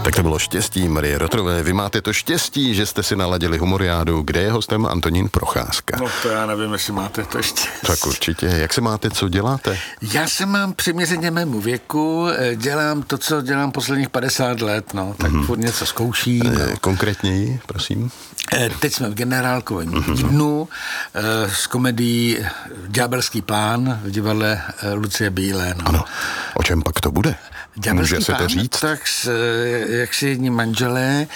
Tak to bylo štěstí Marie Rotrové. Vy máte to štěstí, že jste si naladili Humoriádu, kde je hostem Antonín Procházka. No to já nevím, jestli máte to štěstí. Tak určitě. Jak se máte, co děláte? Já se mám přiměřeně mému věku, dělám to, co dělám posledních 50 let, no, tak furt něco zkouším. Konkrétněji, prosím. Teď jsme v Generálkovém dnu s komedií Ďábelský plán v divadle Lucie Bílé. No. Ano. O čem pak to bude? Ďábelský Může se to říct? Tak jak si jedni manželé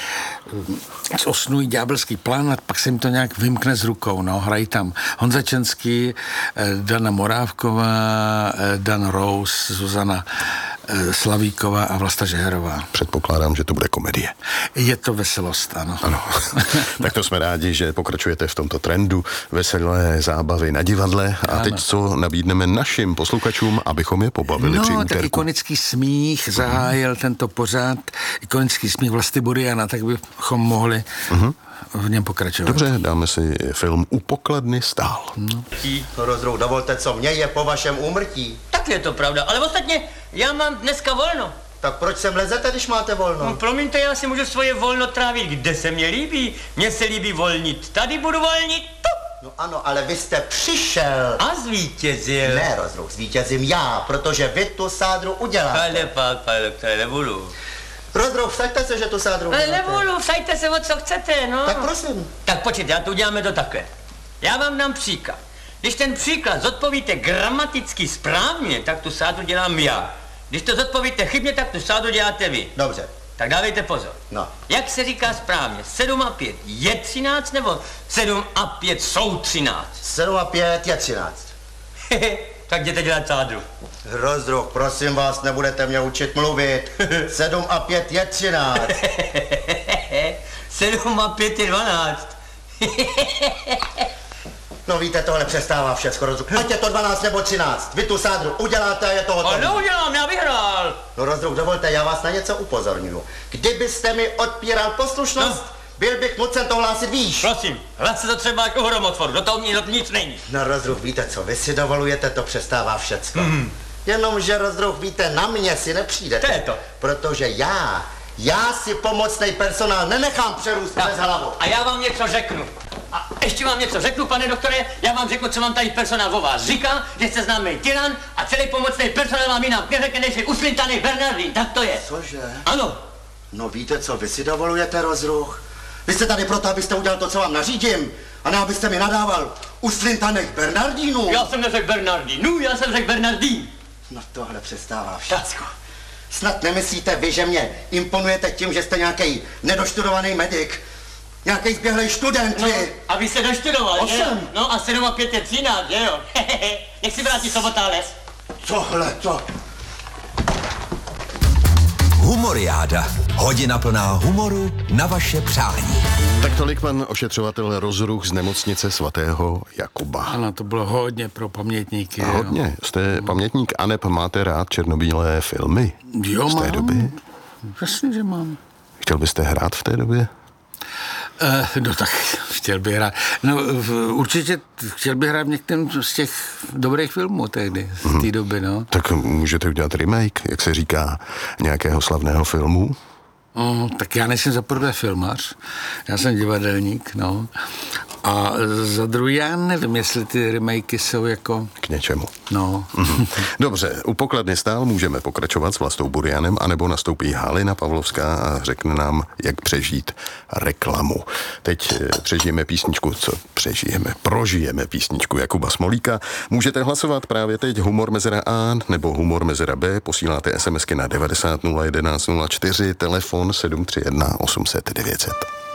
osnují ďábelský plán a pak se jim to nějak vymkne z rukou. No. Hrají tam Honza Čenský, Dana Morávková, Dan Rous, Zuzana Slavíková a Vlasta Žeherová. Předpokládám, že to bude komedie. Je to veselost, ano. Ano. Tak to jsme rádi, že pokračujete v tomto trendu veselé zábavy na divadle. A ano. teď co nabídneme našim posluchačům, abychom je pobavili při No, úterku. tak ikonický smích zahájil tento pořad, ikonický smích Vlasty Buriana, tak bychom mohli v něm pokračovat. Dobře, dáme si film U pokladny stál. Rozdruh, dovolte, co mě je po vašem úmrtí. Tak je to pravda, ale ostatně já mám dneska volno. Tak proč sem lezete, když máte volno? No, promiňte, já si můžu svoje volno trávit, kde se mně líbí. Mně se líbí volnit. Tady budu volnit. Tu. No ano, ale vy jste přišel. A zvítězil. Ne, Rozdruh, zvítězím já, protože vy tu sádru uděláte. Ale pak, pane doktore, nebudu. Rozdruh, vsaďte se, že tu sádru Ale uděláte. nebudu, vsaďte se, o co chcete, no. Tak prosím. Tak počkejte, já to uděláme to takhle. Já vám dám příklad. Když ten příklad zodpovíte gramaticky správně, tak tu sádu dělám já. Když to zodpovíte chybně, tak tu sádu děláte vy. Dobře. Tak dávejte pozor. No. Jak se říká správně? 7 a 5 je 13 nebo 7 a 5 jsou 13? 7 a 5 je 13. Tak jděte dělat sádru. Rozdruh, prosím vás, nebudete mě učit mluvit. 7 a 5 je 13. 7 a 5 je 12. No víte, tohle přestává všecko, Rozdruh. Ať je to 12 nebo 13. Vy tu sádru uděláte a je to Ale hotové. neudělám, já vyhrál. No Rozdruh, dovolte, já vás na něco upozorňuju. Kdybyste mi odpíral poslušnost, byl bych nucen to hlásit výš. Prosím, hlas se to třeba jako hromotvoru, do toho nic není. No Rozdruh, víte co, vy si dovolujete, to přestává všecko. Jenomže Rozdruh, víte, na mě si nepřijdete. To je to. Protože já si pomocnej personál nenechám přerůst bez hlavu. A já vám něco řeknu. A ještě vám něco řeknu, pane doktore, já vám řeknu, co vám tady personál o vás říká, že jste známý tyran a celý pomocný personál vám jinak neřekne, než je uslintaný Bernardín, tak to je. Cože? Ano. No víte co, vy si dovolujete, Rozdruh? Vy jste tady proto, abyste udělal to, co vám nařídím, a ne abyste mi nadával uslintaných Bernardínů. Já jsem neřekl Bernardín, já jsem řekl Bernardín. No tohle přestává všecko. Snad nemyslíte vy, že mě imponujete tím, že jste nějaký nedoštudovaný medic, nějaký zběhlej student, No, vy. a vy se doštudoval, že jo? 8. No a 7 a 5 je 13, že jo? Nech si vrátí Sobota les. Tohle to. Humoriáda. Hodina plná humoru na vaše přání. Tak tolik pan ošetřovatel Rozruch z nemocnice svatého Jakuba. Ano, to bylo hodně pro pamětníky. Hodně. Jste pamětník, aneb máte rád černobílé filmy Jo, z té mám. doby? Jasně, že mám. Chtěl byste hrát v té době? No tak chtěl bych hrát. No určitě chtěl bych hrát v některém z těch dobrých filmů tehdy, z té doby, no. Tak můžete udělat remake, jak se říká, nějakého slavného filmu? Tak já nejsem za prvé filmař, já jsem divadelník, no. A za druhý já nevím, jestli ty remakey jsou jako... K něčemu. No. Dobře, u pokladny stál můžeme pokračovat s Vlastou Burianem, anebo nastoupí Halina Pavlovská a řekne nám, jak přežít reklamu. Teď přežijeme písničku, prožijeme písničku Jakuba Smolíka. Můžete hlasovat právě teď humor mezera A nebo humor mezera B, posíláte SMSky na 90 011 04, telefon 731 800 900.